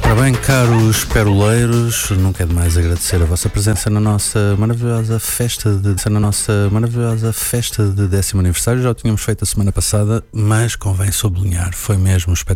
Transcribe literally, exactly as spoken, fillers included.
Ora bem, caros peroleiros, nunca é demais agradecer a vossa presença na nossa maravilhosa festa de na nossa maravilhosa festa de décimo aniversário. Já o tínhamos feito a semana passada, mas convém sublinhar, foi mesmo espetacular.